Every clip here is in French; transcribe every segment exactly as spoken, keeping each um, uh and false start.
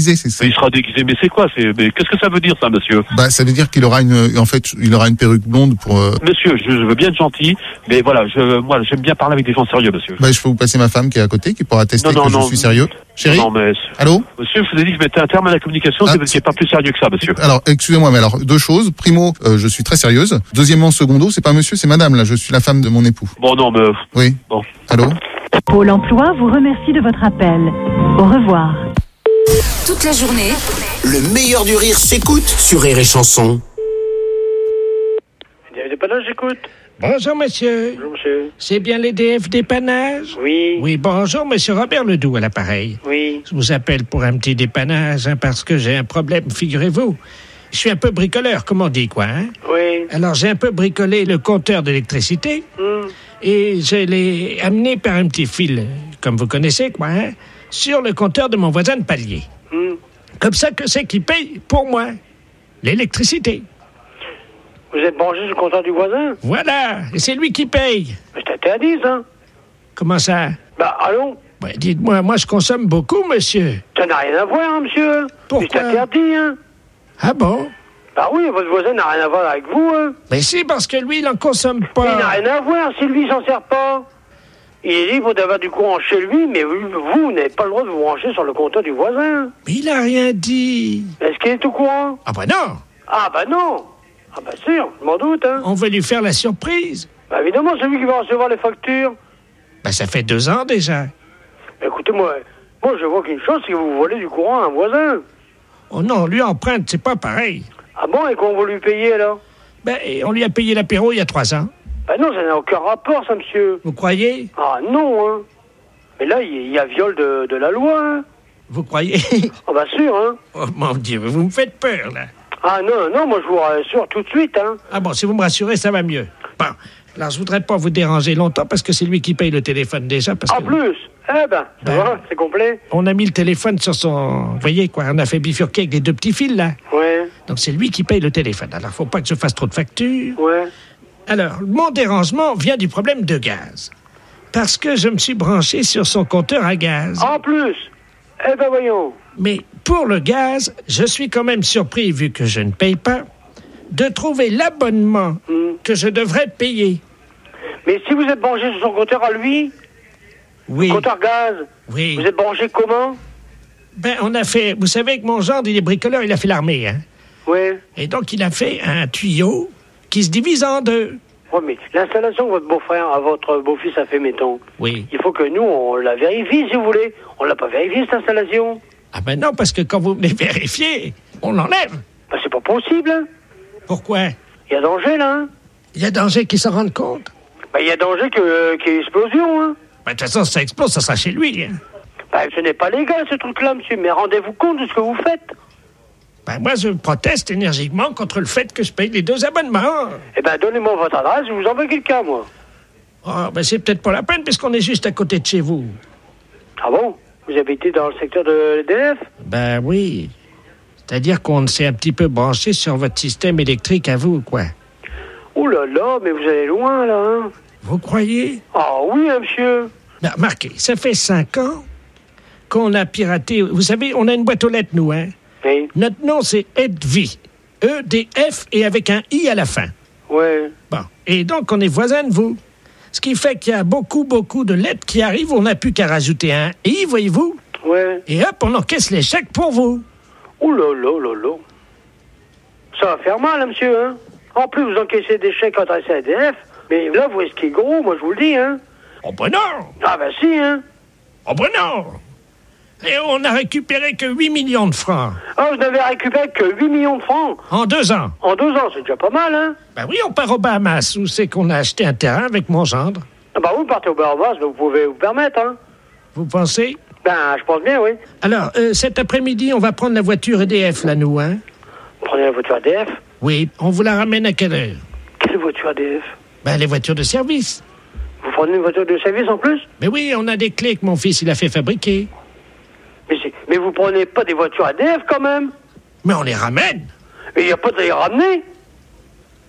déguisé, c'est ça. Mais il sera déguisé, mais c'est quoi c'est, mais qu'est-ce que ça veut dire, ça, monsieur? Bah, ça veut dire qu'il aura une, en fait, il aura une perruque blonde pour. Euh... Monsieur, je, je veux bien être gentil, mais voilà, je, moi, j'aime bien parler avec des gens sérieux, monsieur. Bah, je peux vous passer ma femme qui est à côté, qui pourra attester non, non, que non, je suis sérieux. Chérie. Non, mais. Allô? Monsieur, je vous ai dit que je mettais un terme à la communication, ah, c'est parce qu'il n'est pas plus sérieux que ça, monsieur. Alors, excusez-moi, mais alors, deux choses. Primo, euh, je suis très sérieuse. Deuxièmement, secondo, c'est pas monsieur, c'est madame, là. Je suis la femme de mon époux. Bon, non, mais. Oui. Bon. Allô? Pôle emploi vous remercie de votre appel. Au revoir. Toute la journée, le meilleur du rire s'écoute sur Rire et Chanson. Dépannage, j'écoute. Bonjour, monsieur. Bonjour, monsieur. C'est bien les D F dépannage? Oui. Oui, bonjour, monsieur Robert Ledoux à l'appareil. Oui. Je vous appelle pour un petit dépannage, hein, parce que j'ai un problème, figurez-vous. Je suis un peu bricoleur, comme on dit, quoi, hein? Oui. Alors, j'ai un peu bricolé le compteur d'électricité, Hum. et je l'ai amené par un petit fil, comme vous connaissez, quoi, hein, sur le compteur de mon voisin de palier. Hum. Comme ça, que c'est qui paye pour moi l'électricité. Vous êtes branché sur le compteur du voisin? Voilà, et c'est lui qui paye. Mais c'est interdit, ça. Comment ça? Bah, allons. Ben, dites-moi, moi, je consomme beaucoup, monsieur. Ça n'a rien à voir, hein, monsieur. Pourquoi? C'est interdit, hein. Ah bon? Bah oui, votre voisin n'a rien à voir avec vous, hein. Mais si, parce que lui, il en consomme Il n'a pas. rien à voir si lui, il s'en sert pas. Il est libre d'avoir du courant chez lui, mais vous, vous n'avez pas le droit de vous brancher sur le compteur du voisin. Mais il a rien dit. Est-ce qu'il est au courant? Ah ben non, Ah, bah non. Ah, bah sûr, je m'en doute, hein. on veut lui faire la surprise. Bah évidemment, c'est lui qui va recevoir les factures. Ben ça fait deux ans déjà. Bah, écoutez, moi, moi, je vois qu'une chose, c'est que vous volez du courant à un voisin. Oh non, lui emprunte, c'est pas pareil. Ah bon, et qu'on va lui payer, alors? Ben, et on lui a payé l'apéro il y a trois ans. Bah non, ça n'a aucun rapport, ça, monsieur. Vous croyez? Ah non, hein. Mais là, il y a viol de, de la loi, hein. Vous croyez? Ah bah sûr, hein. Oh mon Dieu, vous me faites peur, là. Ah non, non, moi, je vous rassure tout de suite, hein. Ah bon, si vous me rassurez, ça va mieux. Bon, alors je voudrais pas vous déranger longtemps, parce que c'est lui qui paye le téléphone déjà. Parce En que... plus, eh ben, ça Ben. va, c'est complet. On a mis le téléphone sur son... Vous voyez, quoi, on a fait bifurquer avec les deux petits fils, là. Ouais, Donc c'est lui qui paye le téléphone. Alors, faut pas que je fasse trop de factures. ouais. Alors, mon dérangement vient du problème de gaz. Parce que je me suis branché sur son compteur à gaz. En plus, eh ben voyons. Mais pour le gaz, je suis quand même surpris, vu que je ne paye pas, de trouver l'abonnement Hmm. que je devrais payer. Mais si vous êtes branché sur son compteur à lui, Oui, compteur gaz, oui. vous êtes branché comment? Ben, on a fait... Vous savez que mon gendre, il est bricoleur, il a fait l'armée, hein. Ouais. Et donc, il a fait un tuyau qui se divise en deux. Ouais, mais l'installation que votre beau-frère, à votre beau-fils a fait, mettons, Oui. il faut que nous, on la vérifie, si vous voulez. On l'a pas vérifié, cette installation. Ah ben non, parce que quand vous venez vérifier, on l'enlève. Ben, c'est pas possible, hein. Pourquoi? Il y a danger, là, hein. Il y a danger qu'ils s'en rendent compte. Ben, il y a danger que, qu'il y ait explosion, hein. Ben, de toute façon, si ça explose, ça sera chez lui, hein. Ben, ce n'est pas légal, ce truc-là, monsieur, mais rendez-vous compte de ce que vous faites. Ben, moi, je proteste énergiquement contre le fait que je paye les deux abonnements. Eh ben, donnez-moi votre adresse, je vous envoie quelqu'un, moi. Ah, ben, c'est peut-être pas la peine, puisqu'on est juste à côté de chez vous. Ah bon? Vous habitez dans le secteur de l'E D F? Ben oui. C'est-à-dire qu'on s'est un petit peu branché sur votre système électrique à vous, quoi. Ouh là là, mais vous allez loin, là, hein. Vous croyez? Ah oui, hein, monsieur. Ben, remarquez, ça fait cinq ans qu'on a piraté... Vous savez, on a une boîte aux lettres, nous, hein? Oui. Notre nom, c'est Edvi. E D F et avec un I à la fin. Ouais. Bon. Et donc, on est voisins de vous. Ce qui fait qu'il y a beaucoup, beaucoup de lettres qui arrivent. On n'a plus qu'à rajouter un I, voyez-vous. Ouais. Et hop, on encaisse les chèques pour vous. Ouh là là là là. Ça va faire mal, hein, monsieur, hein. En plus, vous encaissez des chèques adressés à E D F. Mais là, vous risquez gros, moi, je vous le dis, hein. Oh ben non! Ah ben si, hein. Oh ben non! Et on n'a récupéré que huit millions de francs. Ah, vous n'avez récupéré que huit millions de francs. En deux ans. En deux ans, c'est déjà pas mal, hein. Ben oui, on part aux Bahamas, où c'est qu'on a acheté un terrain avec mon gendre. Ah bah, vous partez au Bahamas, donc vous pouvez vous permettre, hein. Vous pensez? Ben, je pense bien, oui. Alors, euh, cet après-midi, on va prendre la voiture E D F, là, nous, hein? Prenez la voiture A D F. Oui, on vous la ramène à quelle heure? Quelle voiture A D F? Ben, les voitures de service. Vous prenez une voiture de service en plus? Mais oui, on a des clés que mon fils, il a fait fabriquer. Mais, c'est- mais vous prenez pas des voitures A D F quand même? Mais on les ramène. Mais il n'y a pas de les ramener?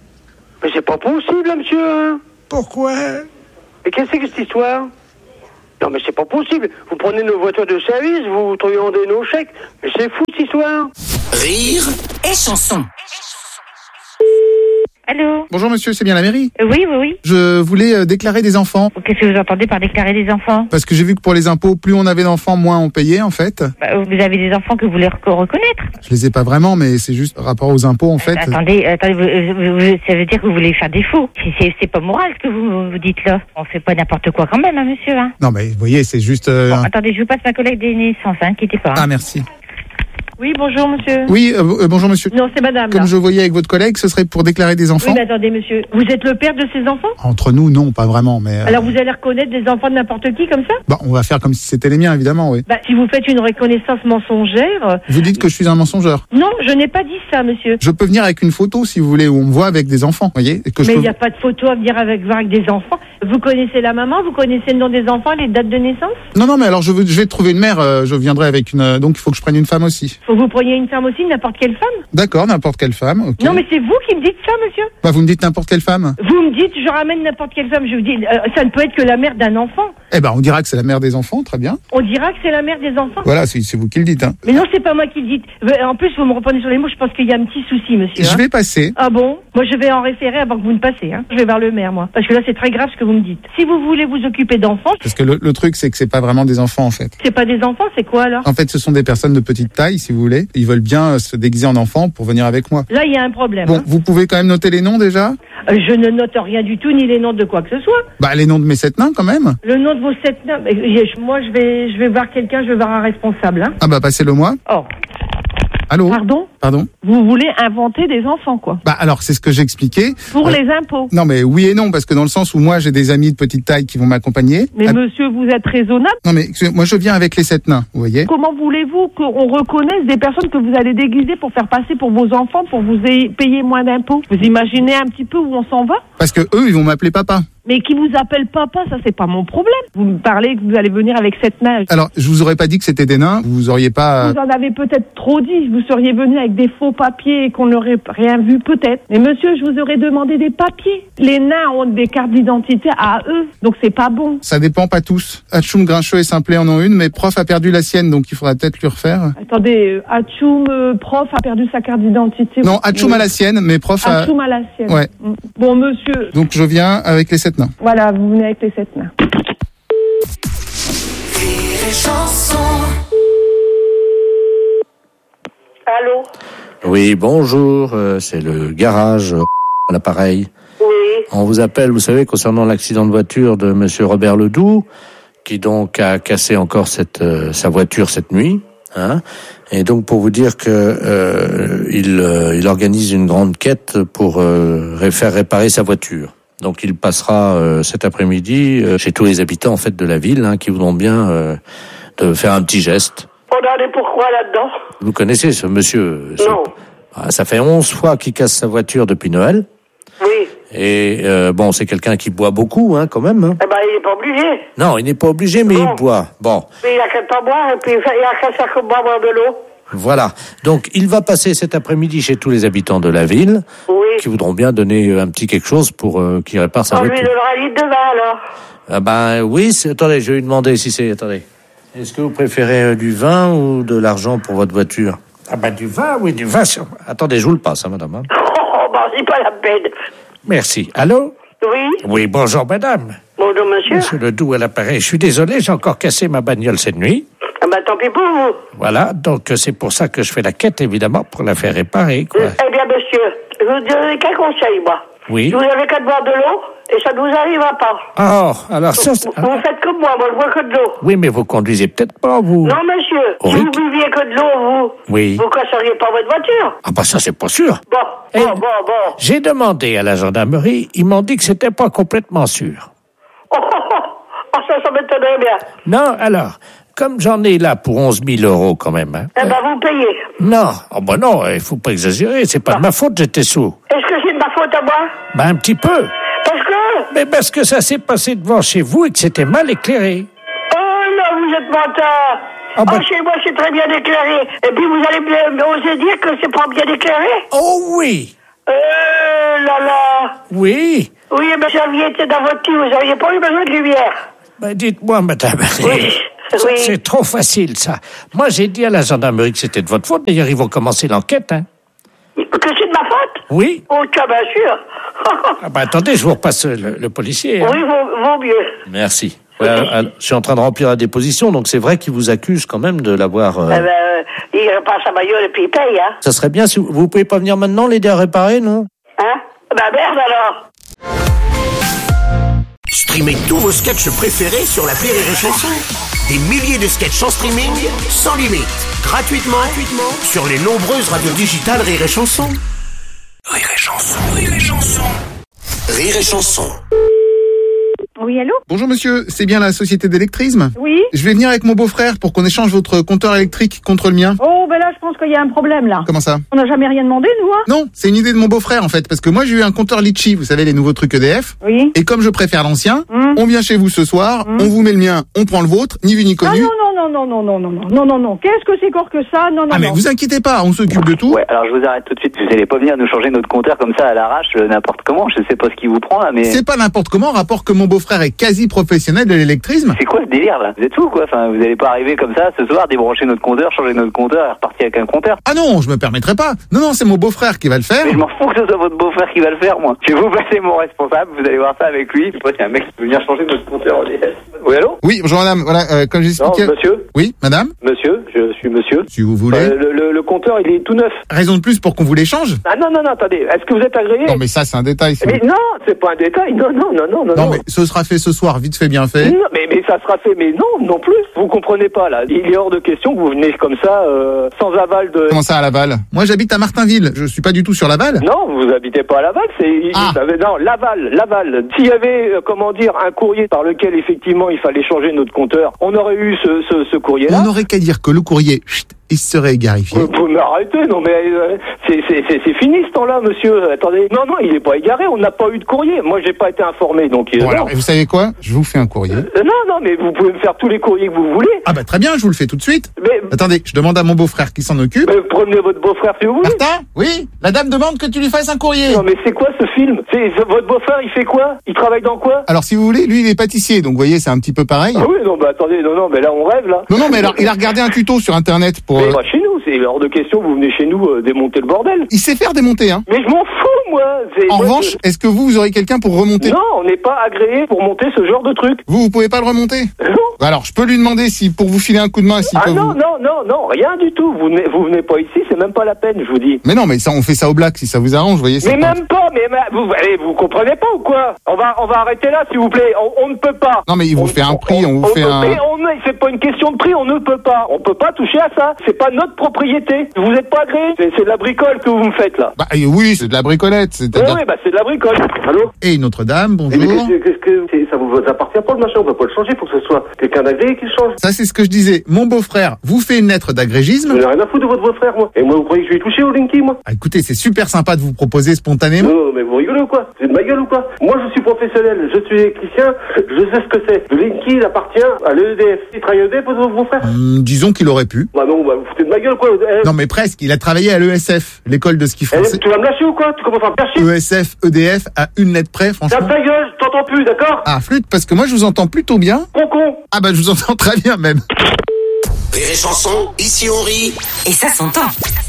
Mais c'est pas possible, hein, monsieur, hein. Pourquoi? Mais qu'est-ce que c'est que cette histoire? Non, mais c'est pas possible. Vous prenez nos voitures de service, vous truandez nos chèques. Mais c'est fou, cette histoire. Rire et chanson. Allô? Bonjour monsieur, c'est bien la mairie? euh, Oui, oui, oui. Je voulais euh, déclarer des enfants. Qu'est-ce que vous entendez par déclarer des enfants? Parce que j'ai vu que pour les impôts, plus on avait d'enfants, moins on payait en fait. Bah, vous avez des enfants que vous voulez rec- reconnaître? Je les ai pas vraiment, mais c'est juste par rapport aux impôts en fait. Euh, attendez, attendez vous, vous, vous, ça veut dire que vous voulez faire défaut. C'est, c'est, c'est pas moral ce que vous, vous dites là. On fait pas n'importe quoi quand même, hein, monsieur. Hein. Non mais vous voyez, c'est juste... euh, Bon, un- attendez, je vous passe ma collègue des naissances, hein, inquiétez pas. Hein. Ah merci. Oui, bonjour, monsieur. Oui, euh, euh, bonjour monsieur. Non, c'est madame, Comme là. je voyais avec votre collègue, ce serait pour déclarer des enfants? Oui, mais attendez, monsieur. Vous êtes le père de ces enfants? Entre nous, non, pas vraiment, mais... euh, Alors, vous allez reconnaître des enfants de n'importe qui, comme ça? Bah, on va faire comme si c'était les miens, évidemment, oui. Bah, si vous faites une reconnaissance mensongère... euh, Vous dites que je suis un mensongeur. Non, je n'ai pas dit ça, monsieur. Je peux venir avec une photo, si vous voulez, où on me voit avec des enfants, vous voyez, et que je Mais il peux- n'y a pas de photo à venir avec, voir avec des enfants. Vous connaissez la maman? Vous connaissez le nom des enfants, les dates de naissance? Non, non, mais alors je, veux, je vais trouver une mère, euh, je viendrai avec une... euh, donc il faut que je prenne une femme aussi. Faut que vous preniez une femme aussi, n'importe quelle femme? D'accord, n'importe quelle femme, ok. Non, mais c'est vous qui me dites ça, monsieur. Bah, vous me dites n'importe quelle femme? Vous me dites, je ramène n'importe quelle femme. Je vous dis, euh, ça ne peut être que la mère d'un enfant. Eh ben, on dira que c'est la mère des enfants, très bien. On dira que c'est la mère des enfants. Voilà, c'est c'est vous qui le dites, hein. Mais non, c'est pas moi qui le dis. En plus, vous me reprenez sur les mots, je pense qu'il y a un petit souci, monsieur. Je hein. vais passer. Ah bon? Moi, je vais en référer avant que vous ne passiez. Hein. Je vais voir le maire, moi. Parce que là, c'est très grave ce que vous me dites. Si vous voulez vous occuper d'enfants, Parce que le, le truc, c'est que c'est pas vraiment des enfants, en fait. c'est pas des enfants, c'est quoi alors? En fait, ce sont des personnes de petite taille, si vous voulez. Ils veulent bien euh, se déguiser en enfants pour venir avec moi. Là, il y a un problème. Bon, hein. vous pouvez quand même noter les noms déjà? Euh, Je ne note rien du tout, ni les noms de quoi que ce soit. Bah, les noms de mes sept nains, quand même. Le nom de vos sept nains. mais, je- Moi, je vais, je vais voir quelqu'un, je vais voir un responsable. Hein. Ah bah, passez-le moi. Oh, Allô? pardon? Pardon? Vous voulez inventer des enfants, quoi? Bah, alors, c'est ce que j'expliquais. Pour Euh, les impôts. Non, mais oui et non, parce que dans le sens où moi, j'ai des amis de petite taille qui vont m'accompagner. Mais Ah, monsieur, vous êtes raisonnable. Non, mais excusez- moi, je viens avec les sept nains, vous voyez? Comment voulez-vous qu'on reconnaisse des personnes que vous allez déguiser pour faire passer pour vos enfants, pour vous ayez- payer moins d'impôts? Vous imaginez un petit peu où on s'en va? Parce que eux, ils vont m'appeler papa. Mais qui vous appelle papa, ça c'est pas mon problème. Vous me parlez que vous allez venir avec cette nain. Alors, je vous aurais pas dit que c'était des nains, vous auriez pas... Vous en avez peut-être trop dit, vous seriez venu avec des faux papiers et qu'on n'aurait rien vu peut-être. Mais monsieur, je vous aurais demandé des papiers. Les nains ont des cartes d'identité à eux, donc c'est pas bon. Ça dépend pas tous. Hatchoum, Grincheux et Simplet en ont une, mais Prof a perdu la sienne, donc il faudra peut-être lui refaire. Attendez, euh, Hatchoum, euh, prof, a perdu sa carte d'identité. Non, Hatchoum a la sienne, mais Prof a... Hatchoum a la sienne. Ouais. Mm. Bon, monsieur, Donc je viens avec les sept nains. voilà, vous venez avec les sept nains. Allô? Oui, bonjour, euh, c'est le garage euh, à l'appareil. Oui. On vous appelle, vous savez, concernant l'accident de voiture de monsieur Robert Ledoux, qui donc a cassé encore cette euh, sa voiture cette nuit, hein. Et donc pour vous dire que euh, il euh, il organise une grande quête pour euh, ré- faire réparer sa voiture. Donc il passera euh, cet après-midi euh, chez tous les habitants en fait de la ville, hein, qui voudront bien euh, de faire un petit geste. On en est pourquoi là-dedans? Vous connaissez ce monsieur? ce- Non. Ah, ça fait onze fois qu'il casse sa voiture depuis Noël. Oui. Et euh, bon, c'est quelqu'un qui boit beaucoup, hein, quand même. Hein. Eh ben, il n'est pas obligé. Non, il n'est pas obligé, mais Non. il boit. Bon, Mais il a qu'à pas boire, et puis il a qu'à faire comme moi boire de l'eau. voilà. Donc, il va passer cet après-midi chez tous les habitants de la ville, Oui. qui voudront bien donner euh, un petit quelque chose pour euh, qu'il répare sa On lui voiture. donnera un litre de vin, alors. Ah ben oui, c'est... attendez, je vais lui demander si c'est... Attendez. Est-ce que vous préférez euh, du vin ou de l'argent pour votre voiture? Ah ben du vin, oui, du vin. Sur... Attendez, je vous le passe, hein, madame. Hein. Oh, ben, c'est pas la peine. Merci. Allô? Oui. Oui, bonjour, madame. Bonjour, monsieur. Monsieur Ledoux à l'appareil. Je suis désolé, j'ai encore cassé ma bagnole cette nuit. Ah ben, tant pis pour vous. Voilà, donc euh, c'est pour ça que je fais la quête, évidemment, pour la faire réparer, quoi. Eh bien, monsieur, je vous donne qu'un conseil, moi. Oui. Vous avez qu'à boire de l'eau, et ça ne vous arrivera pas. Oh, alors ça... c'est- Vous, vous faites comme moi, moi, je bois que de l'eau. Oui, mais vous conduisez peut-être pas, vous. Non, monsieur, Oh, si oui. vous buviez que de l'eau, vous, Oui. vous casseriez pas votre voiture. Ah bah ça, c'est pas sûr. Bon, Eh, bon, bon, bon. J'ai demandé à la gendarmerie, ils m'ont dit que c'était pas complètement sûr. Oh, oh, oh, oh, ça, ça m'étonnerait bien. Non, alors, comme j'en ai là pour onze mille euros quand même, hein. Eh ben, vous payez. Non, oh bah non, il faut pas exagérer, c'est pas de ma faute, j'étais sous. Est-ce que c'est de ma faute à moi? Ben un petit peu. Parce que... Mais parce que ça s'est passé devant chez vous et que c'était mal éclairé. Oh là, vous êtes menteur. Ah ben- Oh, chez moi, c'est très bien éclairé. Et puis, vous allez me- oser dire que c'est pas bien éclairé? Oh oui, Euh, là là. oui. Oui, mais si vous aviez été dans votre cul, vous n'auriez pas eu besoin de lumière. Ben, dites-moi, madame. Oui. Ça, Oui. C'est trop facile, ça. Moi, j'ai dit à la gendarmerie que c'était de votre faute. D'ailleurs, ils vont commencer l'enquête, hein. Que c'est de ma faute? Oui. Oh, tiens, bien sûr. Ah ben, attendez, je vous repasse le, le policier. Hein. Oui, vaut, vaut mieux. Merci. Ouais, alors, alors, je suis en train de remplir la déposition, donc c'est vrai qu'il vous accuse quand même de l'avoir... Euh... Eh ben, euh, il repasse sa bagnole et puis il paye, hein. Ça serait bien si vous, vous pouvez pas venir maintenant l'aider à réparer, non? Hein? Ben merde alors. Streamez tous vos sketchs préférés sur l'appli Rire et Chanson. Des milliers de sketchs en streaming, sans limite, gratuitement, gratuitement sur les nombreuses radios digitales Rire et Chanson. Rire et Chanson, Rire et Chanson. Rire et Chanson. Oui, allô? Bonjour monsieur, c'est bien la société d'électrisme? Oui? Je vais venir avec mon beau-frère pour qu'on échange votre compteur électrique contre le mien. Oh, ben là, je pense qu'il y a un problème, là. Comment ça? On n'a jamais rien demandé, nous, hein? Non, c'est une idée de mon beau-frère en fait, parce que moi j'ai eu un compteur Litchi, vous savez les nouveaux trucs E D F. Oui. Et comme je préfère l'ancien, Hum. on vient chez vous ce soir, Hum. on vous met le mien, on prend le vôtre, ni vu ni Ah connu. non, non, non, non, non, non, non, non, non, non. Qu'est-ce que c'est corps que ça? Non, non, Ah mais non. vous inquiétez pas, on s'occupe de tout. Ouais, alors je vous arrête tout de suite. Vous allez pas venir nous changer notre compteur comme ça à l'arrache, euh, n'importe comment. Je sais pas ce qui vous prend là, mais C'est pas n'importe comment, rapport que mon beau-frère est quasi professionnel de l'électrisme. c'est quoi ce délire là? Vous êtes fous quoi? Enfin, vous allez pas arriver comme ça ce soir, débrancher notre compteur, changer notre compteur et repartir avec un compteur. Ah non, je me permettrai pas. Non, non, c'est mon beau-frère qui va le faire. Mais je m'en fous que ce soit votre beau-frère qui va le faire, moi. Je vais vous passer mon responsable, vous allez voir ça avec lui. Je sais pas s'il y a un mec qui peut venir changer notre compteur O D F. Oui, allô? Oui, bonjour madame, voilà, euh, comme Non, j'expliquais... monsieur? Oui, madame, Monsieur, je suis monsieur. si vous voulez. Euh, le, le, le compteur, il est tout neuf. Raison de plus pour qu'on vous l'échange. Ah non, non, non, attendez. Est-ce que vous êtes agréé? Non mais ça c'est un détail. si Mais vous- non, c'est pas un détail. Non, non, non, non, non. Non mais ce sera fait ce soir, vite fait, bien fait. Non, mais, mais ça sera fait, mais non, non plus. Vous comprenez pas, là. Il est hors de question que vous venez comme ça, euh, sans aval de... Comment ça à Laval? Moi j'habite à Martinville, je suis pas du tout sur Laval. Non, vous habitez pas à Laval, c'est... Ah. ça avait- non, Laval, Laval. S'il y avait, euh, comment dire, un courrier par lequel, effectivement, il fallait changer notre compteur, on aurait eu ce, ce, ce courrier-là. On n'aurait qu'à dire que le courrier, chut, il serait égarifié. Vous pouvez m'arrêter, non mais euh, c'est, c'est, c'est, c'est fini ce temps-là, monsieur. Attendez, non, non, il est pas égaré, on n'a pas eu de courrier. Moi, j'ai pas été informé, donc... euh, Bon non. alors, et vous savez quoi? Je vous fais un courrier. Euh, non, non, mais vous pouvez me faire tous les courriers que vous voulez. Ah bah très bien, je vous le fais tout de suite. Mais, Attendez, je demande à mon beau-frère qui s'en occupe. mais prenez votre beau-frère si vous voulez. Martin? Oui? La dame demande que tu lui fasses un courrier. Non mais c'est quoi ce film? C'est c'est- votre beau-frère, il fait quoi? Il travaille dans quoi? Alors si vous voulez, lui il est pâtissier, donc vous voyez c'est un petit peu pareil. Ah oui, non, bah attendez, non, non, mais là on rêve là. Non, non, mais alors il a regardé un tuto sur internet pour... Mais euh, pas chez nous, c'est hors de question, vous venez chez nous euh, démonter le bordel. Il sait faire démonter, hein. Mais je m'en fous, moi. C'est- En moi, revanche, je- est-ce que vous, vous aurez quelqu'un pour remonter? Non, on n'est pas agréé pour monter ce genre de truc. Vous, vous pouvez pas le remonter? Non. Alors, je peux lui demander si, pour vous filer un coup de main, s'il Ah peut non, vous... non, non, non, rien du tout. Vous venez, vous venez pas ici, c'est même pas la peine, je vous dis. Mais non, mais ça, on fait ça au black, si ça vous arrange, vous voyez. Mais c'est pas- même pas, mais mais vous, allez, vous comprenez pas ou quoi? On va, on va arrêter là, s'il vous plaît. On, on ne peut pas. Non, mais il vous On- fait un prix, on vous fait ne- un... mais on ne- c'est pas une question de prix, on ne peut pas. On peut pas toucher à ça. C'est pas notre propriété. Vous êtes pas agréé. C'est, c'est de la bricole que vous me faites là. Bah euh, oui, c'est de la bricolette, Oui, c'est-à-dire... oui, bah c'est de la bricole. Allô? Et une autre dame, bonjour. Mais qu'est-ce que, qu'est-ce que c'est- ça vous appartient pas le machin? On va pas le changer pour que ce soit quelqu'un d'agréé qui le change. Ça, c'est ce que je disais. Mon beau-frère vous fait une lettre d'agrégisme. Je n'ai rien à foutre de votre beau-frère, moi. Et moi, vous croyez que je vais y toucher au Linky, moi? Ah, écoutez, c'est super sympa de vous proposer spontanément. Non, mais vous rigolez ou quoi? C'est de ma gueule ou quoi? Moi, je suis professionnel, je suis électricien, je sais ce que c'est. Le Linky, il appartient à l'E D F. Il travaille à l'E D F, votre beau-frère? Hum, disons qu'il aurait pu. Bah non, bah vous foutez de ma gueule, quoi. Eh, Non, mais presque. Il a travaillé à l'E S F, l'école de ski eh, français. tu vas me lâcher ou quoi? Tu commences à me faire chier? E S F, E D F, à une lettre près, Ferme franchement. ta gueule, je t'entends plus, d'accord? Ah, flûte, parce que moi, je vous entends plutôt bien. Con con. Ah bah, je vous entends très bien, même. Rire et Chanson, ici on rit. Et ça s'entend.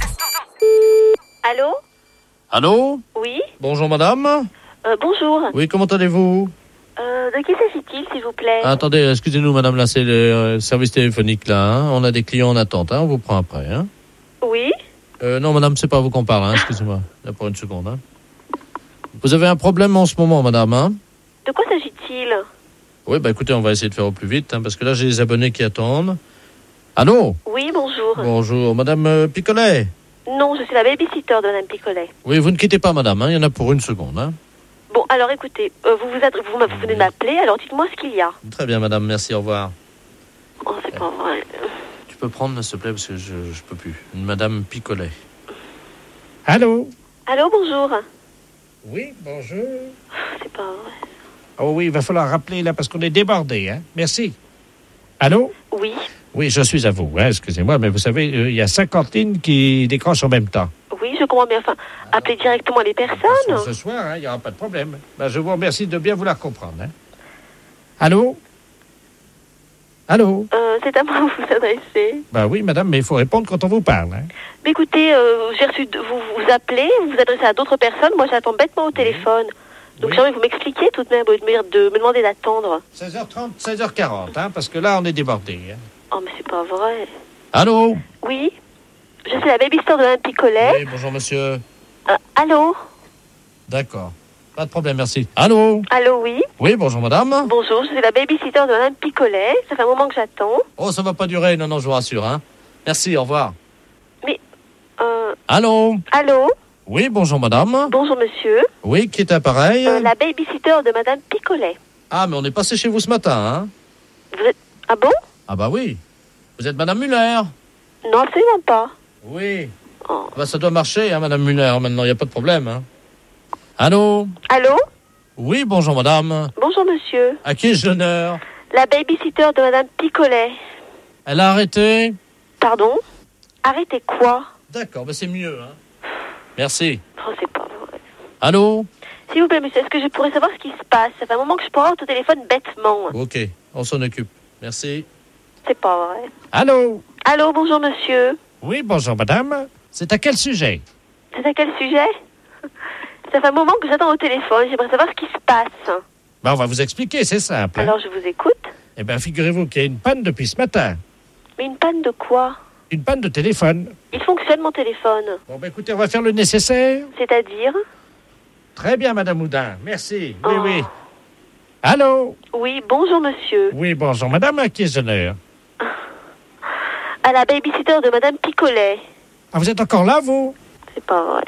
Allô? Allô? Oui? Bonjour madame. Euh, bonjour. Oui, comment allez-vous? Euh, de qui s'agit-il, s'il vous plaît? Ah, attendez, excusez-nous madame, là c'est le euh, service téléphonique là. Hein. On a des clients en attente, hein. On vous prend après. Hein. Oui? Euh, non madame, c'est pas à vous qu'on parle, hein. Excusez-moi. Là pour une seconde. Hein. Vous avez un problème en ce moment madame, hein? De quoi s'agit-il? Oui, bah écoutez, on va essayer de faire au plus vite, hein, parce que là j'ai des abonnés qui attendent. Allô? Oui, bonjour. Bonjour, madame euh, Picolet. Non, je suis la babysitter de Madame Picolet. Oui, vous ne quittez pas madame, hein. Il y en a pour une seconde. Hein. Bon, alors écoutez, euh, vous, vous, adre- vous, m'a- vous venez de m'appeler, alors dites-moi ce qu'il y a. Très bien madame, merci, au revoir. Oh, c'est pas vrai. Tu peux prendre s'il te plaît, parce que je, je peux plus. Une madame Picolet. Allô? Allô, bonjour. Oui, bonjour. C'est pas vrai. Oh oui, il va falloir rappeler là parce qu'on est débordé, hein. Merci. Allô? Oui, Oui, je suis à vous, hein, excusez-moi, mais vous savez, euh, il y a cinquante lignes qui décrochent en même temps. oui, je comprends bien. Enfin, appelez directement les personnes. Ce soir, hein, il n'y aura pas de problème. Ben, je vous remercie de bien vouloir comprendre. Hein. Allô? Allô? Euh, c'est à moi que vous vous adressez. Bah oui, madame, mais il faut répondre quand on vous parle. Hein. Mais écoutez, euh, j'ai reçu, de, vous vous appelez, vous vous adressez à d'autres personnes, moi j'attends bêtement au téléphone. Donc Oui. j'aimerais que vous m'expliquiez tout de même, au lieu de me, de me demander d'attendre. seize heures trente, seize heures quarante, hein, parce que là, on est débordé. Hein. Oh, mais c'est pas vrai. Allô? Oui, je suis la baby-star de Madame Picolet. Oui, bonjour, monsieur. Euh, allô? D'accord. Pas de problème, merci. Allô? Allô, oui. Oui, bonjour, madame. Bonjour, je suis la baby-sitter de Madame Picolet. Ça fait un moment que j'attends. Oh, ça va pas durer, non, non, je vous rassure, hein. Merci, au revoir. Mais, euh... Allô? Allô? Oui, bonjour, madame. Bonjour, monsieur. Oui, qui est appareil? Euh, la baby-sitter de Madame Picolet. Ah, mais on est passé chez vous ce matin, hein. Vous êtes... Ah bon? Ah bah oui. Vous êtes madame Muller? Non, absolument pas. Oui. Oh. Bah ça doit marcher, hein, madame Muller, maintenant, il n'y a pas de problème, hein. Allô? Allô? Oui, bonjour, madame. Bonjour, monsieur. À qui ai-je l'honneur? La baby-sitter de Madame Picolet. Elle a arrêté? Pardon? Arrêtez quoi? D'accord, bah c'est mieux, hein. Merci. Oh, c'est pas vrai. Allô? S'il vous plaît, monsieur, est-ce que je pourrais savoir ce qui se passe? Ça fait un moment que je parle au téléphone bêtement. Ok, on s'en occupe. Merci. C'est pas vrai. Allô? Allô, bonjour, monsieur. Oui, bonjour, madame. C'est à quel sujet? C'est à quel sujet? Ça fait un moment que j'attends au téléphone. J'aimerais savoir ce qui se passe. Bah, on va vous expliquer, c'est simple. Hein. Alors, je vous écoute. Eh bien, figurez-vous qu'il y a une panne depuis ce matin. Mais une panne de quoi? Une panne de téléphone. Il fonctionne, mon téléphone. Bon, bah écoutez, on va faire le nécessaire. C'est-à-dire? Très bien, madame Houdin. Merci. Oui, Oh. oui. Allô? Oui, bonjour, monsieur. Oui, bonjour, madame. À qui ai-je l'honneur? À la baby-sitter de Madame Picolet. Ah, vous êtes encore là, vous? C'est pas vrai.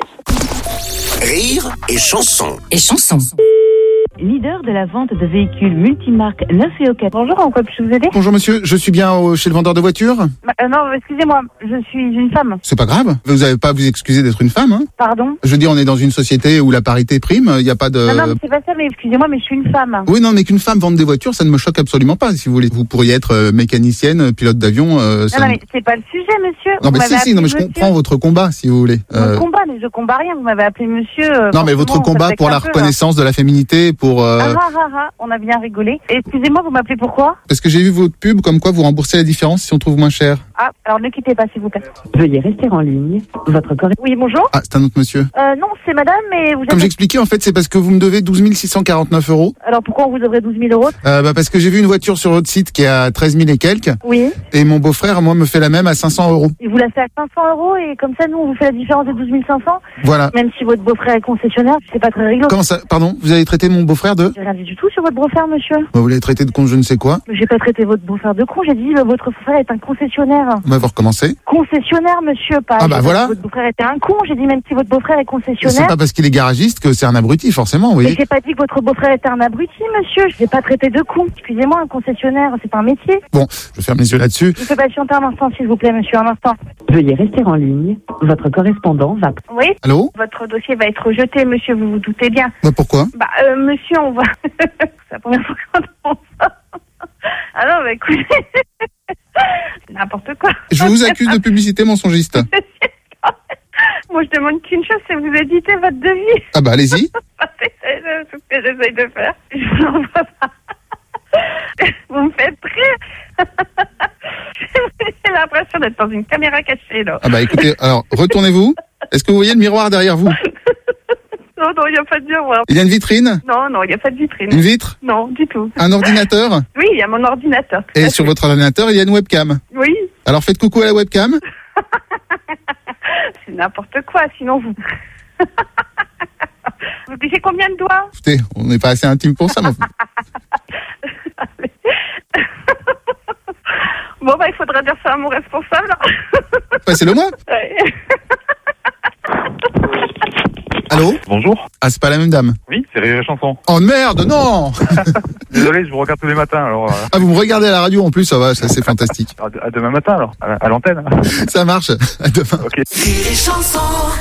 Rire et chanson. Et chanson. Leader de la vente de véhicules multimarques neufs et occasion. Bonjour, en quoi puis-je vous aider? Bonjour monsieur, je suis bien au- chez le vendeur de voitures. Bah, euh, Non, excusez-moi, je suis une femme. C'est pas grave. Vous n'avez pas à vous excuser d'être une femme, hein. Pardon? Je veux dire, on est dans une société où la parité prime, il n'y a pas de... Non, non, mais c'est pas ça, mais excusez-moi, mais je suis une femme. Oui, non, mais qu'une femme vende des voitures, ça ne me choque absolument pas, si vous voulez. Vous pourriez être euh, mécanicienne, pilote d'avion... Euh, ça Non, non, me- mais c'est pas le sujet, monsieur. Non, Vous mais m'avez si, si, non, mais je appelé comprends monsieur. votre combat, si vous voulez. Mon Euh, combat, mais je combats rien. Vous m'avez appelé monsieur. euh, non, mais votre franchement, ça combat fait pour un la peu, là. reconnaissance de la féminité, pour... euh, Ah, ah, ah, ah, on a bien rigolé. Excusez-moi, vous m'appelez pourquoi? Parce que j'ai vu votre pub comme quoi vous remboursez la différence si on trouve moins cher. Ah, alors ne quittez pas, s'il vous plaît. Veuillez rester en ligne. Votre correct. Oui, bonjour. Ah, c'est un autre monsieur. Euh, non, c'est madame, mais vous Comme êtes... j'expliquais, en fait, c'est parce que vous me devez douze mille six cent quarante-neuf euros. Alors pourquoi on vous devrait douze mille euros? Euh, bah, parce que j'ai vu une voiture sur votre site qui est à treize mille et quelques. Oui. Et mon beau-frère, moi, me fait la même à cinq cents euros. Et vous la fait à cinq cents euros et comme ça, nous, on vous fait la différence de douze mille cinq cents. Voilà. Même si votre beau-frère est concessionnaire, c'est pas très rigolo. Comment ça? Pardon? Vous avez traité mon beau-frère de? J'ai rien dit du tout sur votre beau-frère, monsieur. Bah, vous l'avez traité de con je ne sais quoi. Mais j'ai pas traité votre beau-frère de con, j'ai dit euh, votre frère est un concessionnaire. On va vous recommencer. Concessionnaire, monsieur, pas. Ah, bah, J'ai pas voilà. dit que votre beau-frère était un con, j'ai dit même si votre beau-frère est C'est concessionnaire. pas parce qu'il est garagiste que c'est un abruti, forcément, vous Mais voyez. j'ai pas dit que votre beau-frère était un abruti, monsieur. Je l'ai pas traité de con. Excusez-moi, un concessionnaire, c'est un métier. Bon, je ferme les yeux là-dessus. Je vous fais patienter un instant, s'il vous plaît, monsieur, un instant. Veuillez rester en ligne. Votre correspondant va... Oui? Allô? Votre dossier va être rejeté, monsieur, vous vous doutez bien. Bah, pourquoi? Bah, euh, monsieur, on va... c'est la première fois qu'on entend ça. Ah non, bah écoutez... c'est n'importe quoi. Je vous accuse de publicité mensongiste. Moi, je demande qu'une chose, c'est vous éditer votre devis. Ah bah, allez-y. C'est ce que j'essaye de faire. Je vous l'envoie pas. Vous me faites rire. J'ai l'impression d'être dans une caméra cachée, là. Ah bah, écoutez, alors, retournez-vous. Est-ce que vous voyez le miroir derrière vous? Non, non, il n'y a pas de miroir. Il y a une vitrine? Non, non, il n'y a pas de vitrine. Une vitre? Non, du tout. Un ordinateur? Oui, il y a mon ordinateur. Et sur votre ordinateur, il y a une webcam. Oui. Alors faites coucou à la webcam. C'est n'importe quoi, sinon vous... Vous pichez combien de doigts? Écoutez, on n'est pas assez intime pour ça. Mais... Bon, bah, il faudra dire ça à mon responsable. Passez-le moi. Ouais. Allô? Bonjour. Ah, c'est pas la même dame. Oui, c'est Rire et Chanson. Oh merde, non. Désolé, je vous regarde tous les matins, alors... euh, Ah, vous me regardez à la radio en plus, ça va, ça c'est fantastique. à, à demain matin, alors, à, à l'antenne. Ça marche, à demain. Ok. Rire et chanson.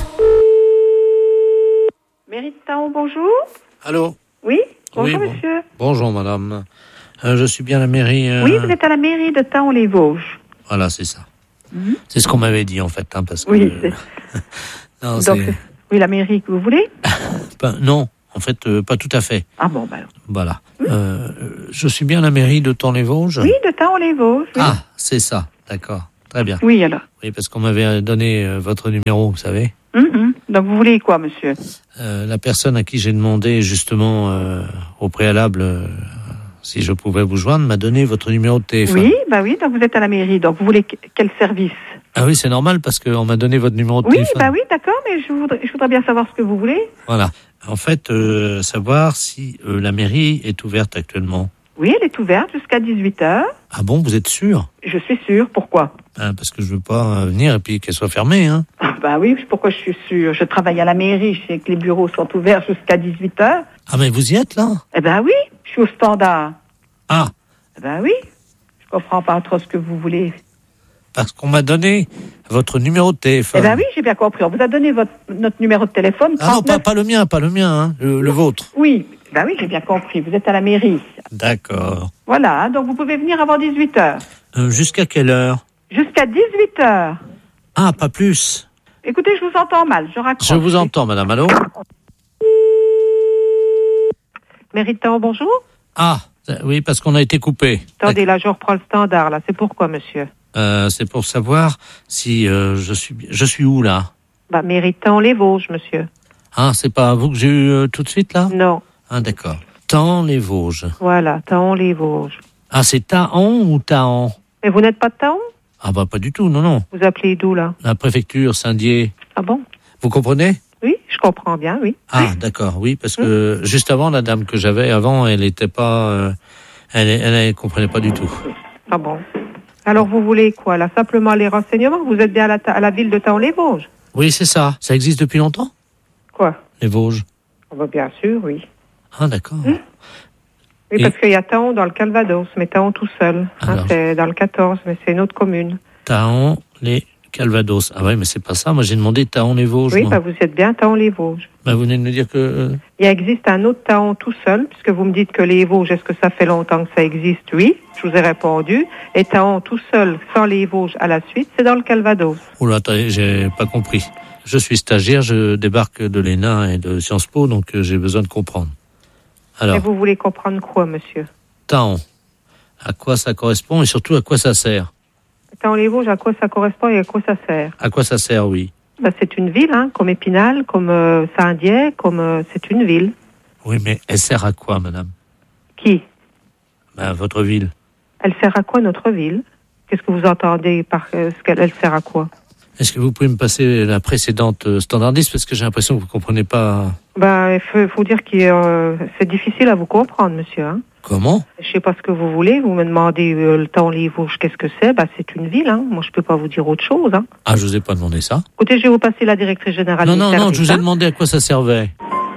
Mairie de Taon, bonjour. Allô? Oui, bonjour Oui, bon- monsieur. Bonjour, madame. Euh, je suis bien à la mairie. euh, Oui, vous êtes à la mairie de Taon-les-Vosges. Voilà, c'est ça. Mhm. C'est ce qu'on m'avait dit, en fait. Hein, parce que... Oui, c'est... non, Donc, c'est... oui, la mairie que vous voulez. Ben, non, En fait, euh, pas tout à fait. Ah bon, ben alors. Voilà. Euh, je suis bien à la mairie de Thaon-les-Vosges? Oui, de Thaon-les-Vosges. Oui. Ah, c'est ça. D'accord. Très bien. Oui, alors. Oui, parce qu'on m'avait donné euh, votre numéro, vous savez. Mm-hmm. Donc, vous voulez quoi, monsieur? Euh, la personne à qui j'ai demandé, justement, euh, au préalable, euh, si je pouvais vous joindre, m'a donné votre numéro de téléphone. Oui, bah oui, donc vous êtes à la mairie. Donc, vous voulez que- quel service? Ah oui, c'est normal, parce qu'on m'a donné votre numéro de Oui, téléphone. bah oui, d'accord, mais je voudrais, je voudrais bien savoir ce que vous voulez. Voilà. En fait, euh, savoir si euh, la mairie est ouverte actuellement. Oui, elle est ouverte jusqu'à dix-huit heures. Ah bon, vous êtes sûr? Je suis sûre. Pourquoi? Ah, parce que je veux pas euh, venir et puis qu'elle soit fermée, hein. Bah oui, pourquoi je suis sûre? Je travaille à la mairie, je sais que les bureaux sont ouverts jusqu'à dix-huit heures. Ah, mais vous y êtes, là? Eh ben oui, je suis au standard. Ah, Eh ben oui, je comprends pas trop ce que vous voulez. parce qu'on m'a donné votre numéro de téléphone. Eh ben oui, j'ai bien compris. On vous a donné votre, notre numéro de téléphone. Ah non, pas, trente-neuf. pas le mien, pas le mien, hein, le, le vôtre. Oui, ben oui, j'ai bien compris. Vous êtes à la mairie. D'accord. Voilà, donc vous pouvez venir avant dix-huit heures. Euh, jusqu'à quelle heure? Jusqu'à dix-huit heures. Ah, pas plus. Écoutez, je vous entends mal, je raccroche. Je vous entends, madame, allô? Méritant, bonjour. Ah, oui, parce qu'on a été coupé. Attendez, là, je reprends le standard, là. C'est pourquoi, monsieur? Euh, c'est pour savoir si euh, je suis je suis où, là? Bah, Méritant les Vosges, monsieur. Ah, c'est pas vous que j'ai eu euh, tout de suite, là? Non. Ah, d'accord. Thaon-les-Vosges. Voilà, Thaon les Vosges. Ah, c'est Taon ou Taon? Mais vous n'êtes pas de Thaon? Ah, bah, pas du tout, non, non. Vous appelez d'où, là? La préfecture, Saint-Dié. Ah bon? Vous comprenez? Oui, je comprends bien, oui. Ah, d'accord, oui, parce que juste avant, la dame que j'avais avant, elle était pas, euh, elle, elle, elle comprenait pas du tout. Ah bon? Alors, vous voulez quoi, là? Simplement les renseignements? Vous êtes bien à la, ta- à la ville de Thaon-les-Vosges? Oui, c'est ça. Ça existe depuis longtemps? Quoi? Les Vosges. Ah bah, bien sûr, oui. Ah, d'accord. Oui, Et- parce qu'il y a Thaon dans le Calvados, mais Thaon tout seul. Hein, Alors. c'est dans le quatorze, mais c'est une autre commune. Taon, les Calvados. Ah ouais, mais c'est pas ça. Moi, j'ai demandé Taon-les-Vosges. Oui, moi. bah, vous êtes bien Thaon-les-Vosges. Bah, vous venez de me dire que... euh, Il existe un autre Thaon tout seul, puisque vous me dites que les Vosges, est-ce que ça fait longtemps que ça existe? Oui, je vous ai répondu. Et Thaon tout seul, sans les Vosges à la suite, c'est dans le Calvados. Oula, attendez, j'ai pas compris. Je suis stagiaire, je débarque de l'E N A et de Sciences Po, donc euh, j'ai besoin de comprendre. Alors, Et vous voulez comprendre quoi, monsieur? Taon, à quoi ça correspond et surtout à quoi ça sert? Thaon-les-Vosges, à quoi ça correspond et à quoi ça sert? À quoi ça sert, oui. Bah, c'est une ville, hein, comme Épinal, comme euh, Saint-Dié, comme euh, c'est une ville. Oui, mais elle sert à quoi, madame? Qui? Bah, votre ville. Elle sert à quoi, notre ville? Qu'est-ce que vous entendez par euh, ce qu'elle elle sert à quoi? Est-ce que vous pouvez me passer la précédente euh, standardiste parce que j'ai l'impression que vous comprenez pas... Ben, il faut, faut dire que euh, c'est difficile à vous comprendre, monsieur. Hein. Comment? Je sais pas ce que vous voulez. Vous me demandez euh, le Thaon-les-Vosges, qu'est-ce que c'est? Ben, c'est une ville. Hein. Moi, je peux pas vous dire autre chose. Hein. Ah, je vous ai pas demandé ça. Écoutez, je vais vous passer la directrice générale Non, du non, service, non, je vous ai hein. demandé à quoi ça servait.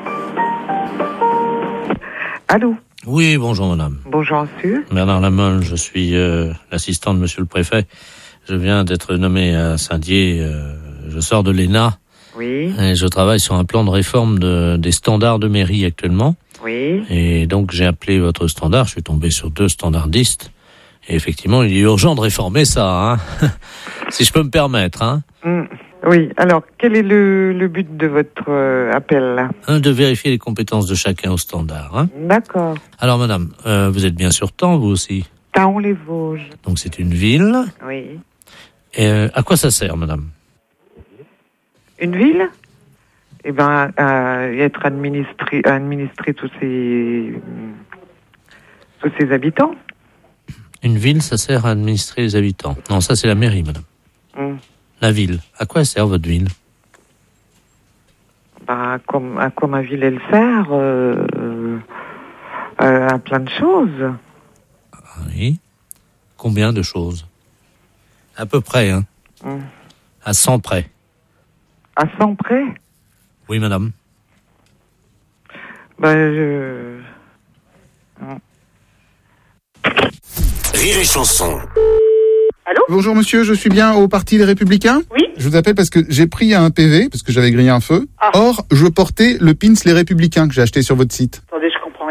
Allô? Oui, bonjour, madame. Bonjour, monsieur. Bernard Lamolle, je suis euh, l'assistant de monsieur le préfet. Je viens d'être nommé à Saint-Dié. Euh, je sors de l'E N A. Oui. Et je travaille sur un plan de réforme de, des standards de mairie actuellement. Oui. Et donc, j'ai appelé votre standard. Je suis tombé sur deux standardistes. Et effectivement, il est urgent de réformer ça, hein. Si je peux me permettre, hein. Mm. Oui, alors quel est le, le but de votre euh, appel là? Un, de vérifier les compétences de chacun au standard, hein. D'accord. Alors, madame, euh, vous êtes bien sur Thaon, vous aussi? Thaon-les-Vosges. Donc, c'est une ville. Oui. Et euh, à quoi ça sert, madame? Une ville? Eh ben, à être administré, à administrer tous ses, tous ses habitants. Une ville, ça sert à administrer les habitants. Non, ça, c'est la mairie, madame. Mm. La ville. À quoi elle sert, votre ville? Ben, comme, à quoi ma ville elle sert? euh, euh, à plein de choses. Oui. Combien de choses? À peu près, hein. Mm. À cent près. À cent près? Oui, madame. Ben, je... Mm. Rire et chanson. Allô? Bonjour monsieur, je suis bien au Parti des Républicains? Oui. Je vous appelle parce que j'ai pris un P V, parce que j'avais grillé un feu. Ah. Or, je portais le pins Les Républicains que j'ai acheté sur votre site. Attendez, je comprends rien du tout.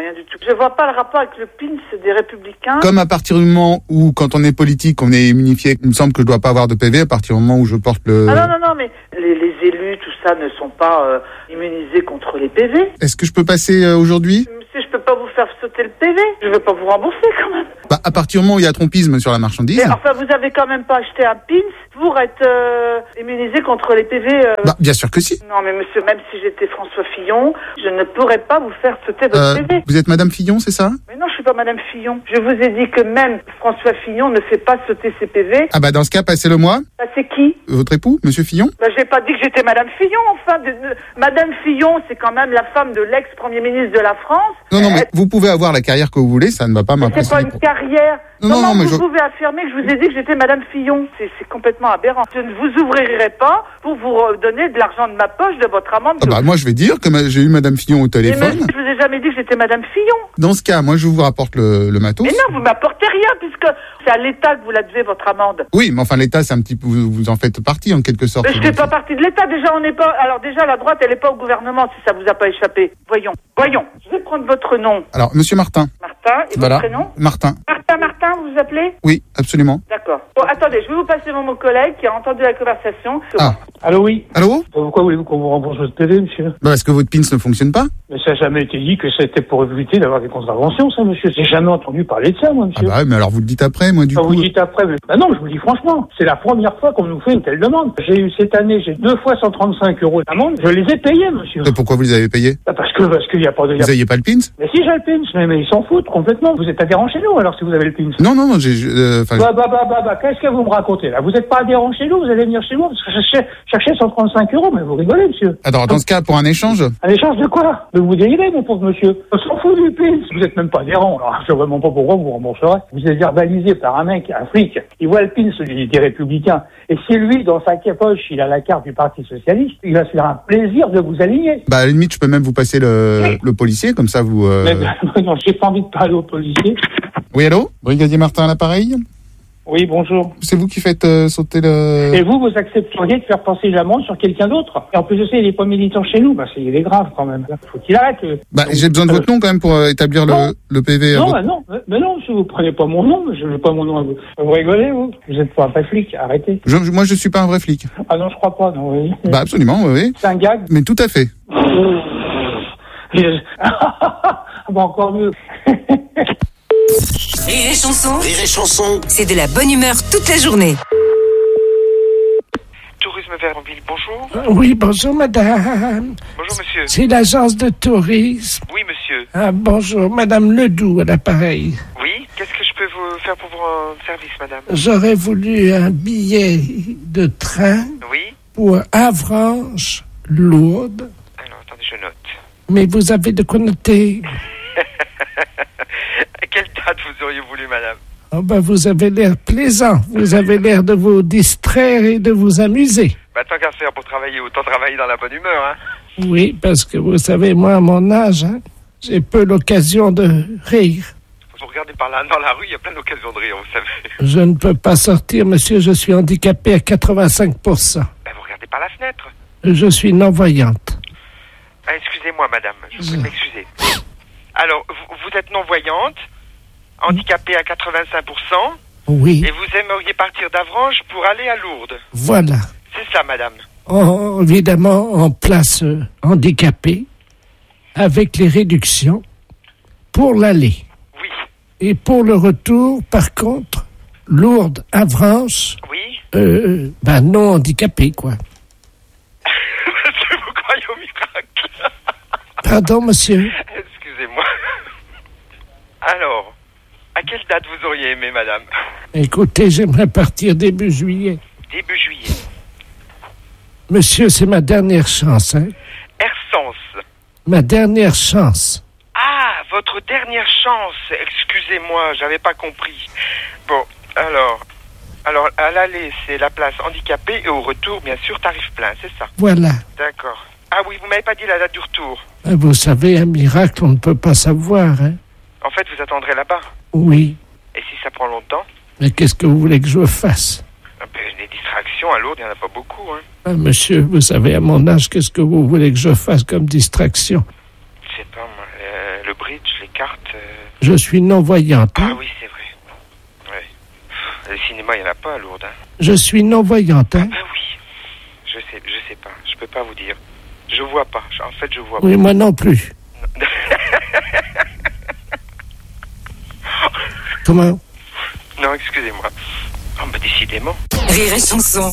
Je vois pas le rapport avec le P I N S des Républicains. Comme à partir du moment où, quand on est politique, on est immunifié, il me semble que je dois pas avoir de P V à partir du moment où je porte le... Ah non, non, non, mais les, les élus, tout ça, ne sont pas euh, immunisés contre les P V. Est-ce que je peux passer euh, aujourd'hui? Monsieur, je peux pas vous faire sauter le P V. Je veux pas vous rembourser, quand même. Bah, à partir du moment où il y a trompisme sur la marchandise... Mais enfin, vous avez quand même pas acheté un P I N S pour être euh, immunisé contre les P V. Euh... Bah, bien sûr que si. Non, mais monsieur, même si j'étais François Fillon, je ne pourrais pas vous faire sauter votre Euh, P V. vous êtes Madame Fillon, c'est ça? Mais non, je suis pas Madame Fillon. Je vous ai dit que même François Fillon ne fait pas sauter ses P V. Ah bah dans ce cas, passez-le-moi. Bah, c'est qui? Votre époux, Monsieur Fillon? Bah, j'ai pas dit que j'étais Madame Fillon, enfin. De, de- Madame Fillon, c'est quand même la femme de l'ex-premier ministre de la France. Non, non, mais vous pouvez avoir la carrière que vous voulez, ça ne va pas C'est pas m'impressionner. une carrière. Non, non, Comment non, mais vous je- pouvez affirmer que je vous ai dit que j'étais Madame Fillon? C'est c'est complètement aberrant. Je ne vous ouvrirai pas pour vous redonner de l'argent de ma poche, de votre amende. Ah bah moi je vais dire que ma- j'ai eu Madame Fillon au Mais téléphone. monsieur, je vous ai jamais dit que j'étais Madame Fillon. Dans ce cas, moi je vous rapporte le, le matos. Mais non, vous m'apportez rien puisque c'est à l'État que vous la devez, votre amende. Oui, mais enfin l'État, c'est un petit peu, vous, vous en faites partie en quelque sorte. Mais je fais pas partie de l'État. Déjà, on n'est pas. Alors déjà, la droite, elle n'est pas au gouvernement, si ça vous a pas échappé. Voyons, voyons. Je vais prendre votre nom. Alors, Monsieur Martin. Martin et Voilà. votre prénom. Martin. Martin, Martin, vous vous appelez? Oui, absolument. D'accord. Bon, attendez, je vais vous passer mon, mon collègue qui a entendu la conversation. Ah. Allô, oui. Allô? Pourquoi voulez-vous qu'on vous rembourse votre P V, monsieur? Bah parce que votre P I N S ne fonctionne pas. Mais ça n'a jamais été dit que c'était pour éviter d'avoir des contraventions, ça, monsieur. J'ai jamais entendu parler de ça, moi, Ah monsieur. bah ouais, mais alors vous le dites après, moi du Quand coup. vous dites après, mais... bah non, je vous le dis franchement, c'est la première fois qu'on nous fait une telle demande. J'ai eu cette année, j'ai deux fois cent trente-cinq euros d'amende, je les ai payés, monsieur. Et pourquoi vous les avez payés? Bah parce que, parce qu'il n'y a pas de... Vous n'aviez pas le P I N S? Mais si j'ai le P I N S, mais, mais ils s'en foutent complètement. Vous êtes adhérent chez nous, alors, si vous avez le P I N S. Non, non, non, j'ai... euh, enfin, Bah, bah, bah, bah, bah, qu'est-ce que vous me racontez, là? Vous n'êtes pas adhérent chez nous, vous allez venir chez nous, parce que je cherchais, cherchais cent trente-cinq euros, mais vous rigolez, monsieur. Alors dans ce cas, pour un échange? Un échange de quoi? De vous dériver, mon pauvre monsieur. On s'en fout du P I N S. Vous n'êtes même pas adhérent. Alors, je sais vraiment pas pourquoi vous rembourserez. Vous êtes verbalisé par un mec, un flic. Il voit le P I N S des, des Républicains. Et si lui, dans sa poche, il a la carte du Parti Socialiste, il va se faire un plaisir de vous aligner. Bah à la limite, je peux même vous passer le, le policier, comme ça vous... euh, Mais, non, j'ai pas envie de parler au policier. Oui, allô? Brigadier Martin à l'appareil? Oui, bonjour. C'est vous qui faites euh, sauter le... Et vous, vous accepteriez de faire passer l'amende sur quelqu'un d'autre? Et en plus de ça, il est pas militant chez nous. Bah, c'est, il est grave, quand même. Faut qu'il arrête. euh. Bah j'ai besoin de votre nom quand même pour euh, établir le, le P V. à Non, votre- bah non, mais- mais non, si vous prenez pas mon nom, je veux pas mon nom à vous. Vous rigolez, vous? Vous êtes pas un vrai flic, arrêtez. Je, moi je suis pas un vrai flic. Ah non, je crois pas, non, oui. Bah absolument, oui, oui. C'est un gag? Mais tout à fait. Ah bah encore mieux. Rire et chanson, Rire et chanson. c'est de la bonne humeur toute la journée. Tourisme Vernonville, bonjour. Oui, bonjour madame. Bonjour monsieur. C'est l'agence de tourisme. Oui monsieur. Ah, bonjour, madame Ledoux à l'appareil. Oui, qu'est-ce que je peux vous faire pour vous rendre service madame? J'aurais voulu un billet de train Oui. pour Avranches, Lourdes. Alors attendez, je note. Mais vous avez de quoi noter. À quelle date vous auriez voulu madame? Oh ben, vous avez l'air plaisant. Vous avez l'air de vous distraire et de vous amuser. Bah tant qu'à faire pour travailler, autant travailler dans la bonne humeur, hein. Oui, parce que vous savez, moi, à mon âge, hein, j'ai peu l'occasion de rire. Vous regardez par là, dans la rue, il y a plein d'occasions de rire, vous savez. Je ne peux pas sortir, monsieur, je suis handicapé à quatre-vingt-cinq pour cent. Bah vous regardez par la fenêtre. Je suis non-voyante. Ah, excusez-moi madame, je vous prie de m'excuser. Alors, vous, vous êtes non-voyante, handicapée à quatre-vingt-cinq pour cent. Oui. Et vous aimeriez partir d'Avranches pour aller à Lourdes. Voilà. C'est ça, madame. En- évidemment, en place euh, handicapée, avec les réductions, pour l'aller. Oui. Et pour le retour, par contre, Lourdes, Avranches, Oui. euh, ben non handicapé, quoi. Monsieur, vous croyez au miracle? Pardon, monsieur. Excusez-moi. Alors, à quelle date vous auriez aimé, madame? Écoutez, j'aimerais partir début juillet. Début juillet. Monsieur, c'est ma dernière chance, hein. Ersens. Ma dernière chance. Ah, votre dernière chance. Excusez-moi, j'avais pas compris. Bon, alors... Alors, à l'aller, c'est la place handicapée et au retour, bien sûr, tarif plein, c'est ça? Voilà. D'accord. Ah oui, vous m'avez pas dit la date du retour. Vous savez, un miracle, on ne peut pas savoir, hein. En fait, vous attendrez là-bas. Oui. Et si ça prend longtemps? Mais qu'est-ce que vous voulez que je fasse? Ah ben, des distractions à Lourdes, il n'y en a pas beaucoup, hein. Ah, monsieur, vous savez, à mon âge, qu'est-ce que vous voulez que je fasse comme distraction? Je sais pas, moi, euh, le bridge, les cartes. euh, Je suis non-voyante. Ah hein. oui, c'est vrai. Ouais. Le cinéma, il n'y en a pas à Lourdes. Hein. Je suis non-voyante. hein. Ah oui. Je sais, je sais pas. Je peux pas vous dire. Je vois pas. En fait, je vois Oui, pas. moi non plus. Comment? Non, excusez-moi. Oh, bah décidément. Rire et chanson.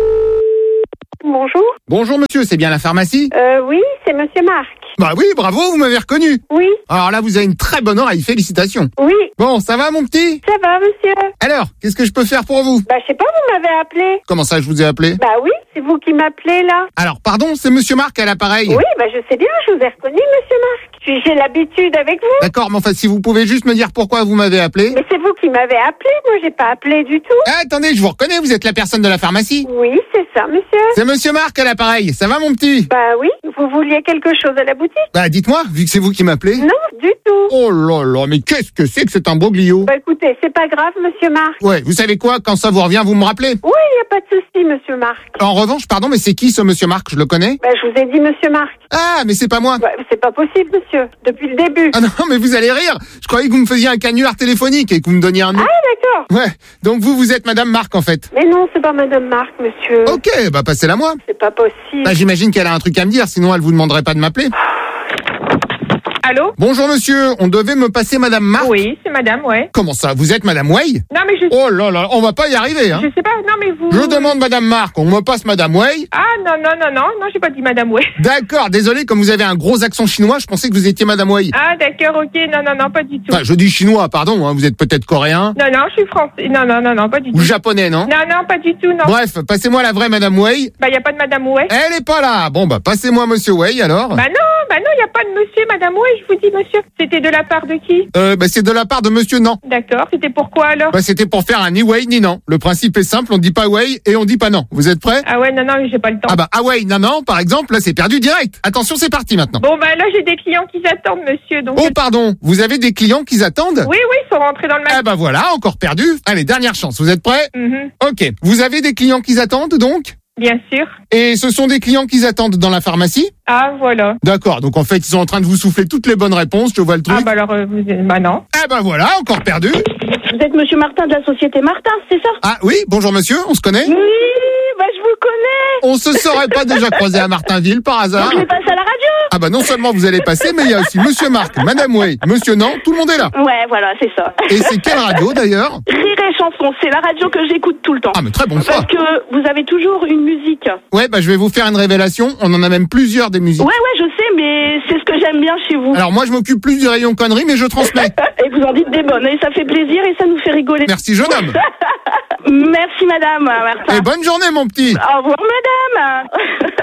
Bonjour. Bonjour monsieur, c'est bien la pharmacie? Euh, oui, c'est Monsieur Marc. Bah oui, bravo, vous m'avez reconnu. Oui. Alors là, vous avez une très bonne oreille, félicitations. Oui. Bon, ça va mon petit? Ça va, monsieur? Alors, qu'est-ce que je peux faire pour vous? Bah, je sais pas, vous m'avez appelé. Comment ça, je vous ai appelé? Bah oui, c'est vous qui m'appelez, là. Alors, pardon, c'est monsieur Marc à l'appareil. Oui, bah je sais bien, je vous ai reconnu, Monsieur Marc. Puis j'ai l'habitude avec vous. D'accord, mais enfin, si vous pouvez juste me dire pourquoi vous m'avez appelé. Mais c'est vous qui m'avez appelé, moi j'ai pas appelé du tout. Ah, attendez, je vous reconnais, vous êtes la personne de la pharmacie. Oui, c'est ça, monsieur. C'est monsieur Marc à l'appareil, ça va mon petit? Bah oui, vous vouliez quelque chose à la boutique? Bah dites-moi, vu que c'est vous qui m'appelez. Non, du tout. Oh là là, mais qu'est-ce que c'est que cet imbroglio? Bah écoutez, c'est pas grave, Monsieur Marc. Ouais, vous savez quoi, quand ça vous revient, vous me rappelez? Oui, y a pas de souci, Monsieur Marc. En revanche, pardon, mais c'est qui ce monsieur Marc? Je le connais? Bah je vous ai dit Monsieur Marc. Ah, mais c'est pas moi. Bah, c'est pas possible, monsieur. Depuis le début. Ah non, mais vous allez rire. Je croyais que vous me faisiez un canular téléphonique et que vous me donniez un nom. Ah d'accord. Ouais, donc vous, vous êtes Madame Marc en fait. Mais non, c'est pas Madame Marc, monsieur. Ok, bah passez-la moi. C'est pas possible. Bah j'imagine qu'elle a un truc à me dire, sinon elle vous demanderait pas de m'appeler. Allô? Bonjour monsieur, on devait me passer Madame Marc. Oui, c'est madame, ouais. Comment ça, vous êtes Madame Way? Non, mais je... Oh là là, on va pas y arriver, hein. Je sais pas, non, mais vous... Je demande Madame Marc, on me passe Madame Way. Ah, non, non, non, non, non, j'ai pas dit madame, ouais. D'accord, désolé, comme vous avez un gros accent chinois, je pensais que vous étiez Madame Way. Ah, d'accord, ok, non, non, non, pas du tout. Enfin, je dis chinois, pardon, hein, vous êtes peut-être coréen. Non, non, je suis français. Non, non, non, non, pas du tout. Ou japonais, non? Non, non, pas du tout, non. Bref, passez-moi la vraie Madame Way. Bah, y a pas de madame, ouais. Elle est pas là. Bon, bah, passez-moi Monsieur Way, alors. Bah non, bah non, y a pas de monsieur, madame, ouais, je vous dis monsieur. C'était de la part de qui? Euh, bah, c'est de la part de Monsieur Non. D'accord, c'était pourquoi alors? Bah, c'était pour faire un ni way ni non. Le principe est simple, on dit pas way et on dit pas non. Vous êtes prêts? Ah ouais, non, non, j'ai pas le temps. Ah bah, ah way, non, non, par exemple, là, c'est perdu direct. Attention, c'est parti maintenant. Bon, bah là, j'ai des clients qui attendent, monsieur, donc... Oh, pardon, vous avez des clients qui attendent? Oui, oui, ils sont rentrés dans le magasin. Ah bah voilà, encore perdu. Allez, dernière chance, vous êtes prêts? Mhm. Ok, vous avez des clients qui attendent, donc? Bien sûr. Et ce sont des clients qui attendent dans la pharmacie? Ah, voilà. D'accord, donc en fait, ils sont en train de vous souffler toutes les bonnes réponses, je vois le truc. Ah, bah alors, euh, vous... bah non. Ah bah voilà, encore perdu. Vous êtes Monsieur Martin de la société Martin, c'est ça? Ah oui, bonjour monsieur, on se connaît? Oui, bah je vous connais. On se serait pas déjà croisé à Martinville par hasard? Donc je passe à la radio. Ah bah non seulement vous allez passer, mais il y a aussi Monsieur Marc, Madame Way, Monsieur Non, tout le monde est là. Ouais, voilà, c'est ça. Et c'est quelle radio d'ailleurs? Rire et chanson, c'est la radio que j'écoute tout le temps. Ah mais très bon choix. Parce que vous avez toujours une musique. Ouais, bah je vais vous faire une révélation, on en a même plusieurs des musiques. Ouais, ouais, je sais, mais c'est ce que j'aime bien chez vous. Alors moi je m'occupe plus du rayon conneries, mais je transmets. Et vous en dites des bonnes, et ça fait plaisir et ça nous fait rigoler. Merci jeune homme. Merci madame Martin. Et bonne journée mon petit. Au revoir madame.